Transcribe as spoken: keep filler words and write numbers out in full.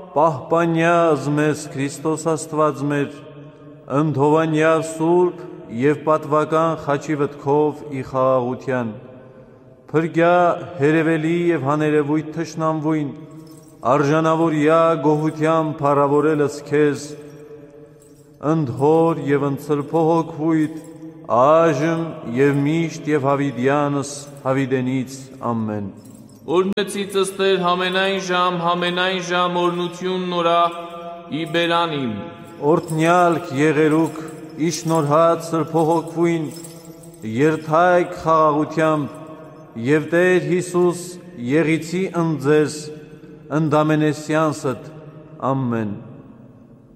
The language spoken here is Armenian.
պահպանյազ մեզ Քրիստոս Աստված մեր, ընդհովանյա սուրբ և պատվական խաչի վտքով ի խաղաղության, փրկյա հերևելի և հաներևույթ թշնամվույն, արժանավորյա գոհության փառավորելս քեզ, ընդհոր և ընծրփոհոգվույթ, այժմ և միշտ և հավիդյանս հավիդենից ամեն։ Օրնեցիցս Տեր համենայն ժամ, համենայն ժամ օրնություն նորա ի բերանիմ։ Օրդնյալք եղերուք իշնորհած սրբոհոգվույն, երթայք խաղաղությամբ և Տեր Հիսուս եղիցի ընձեզ ընդամենեսյանսըտ ամեն։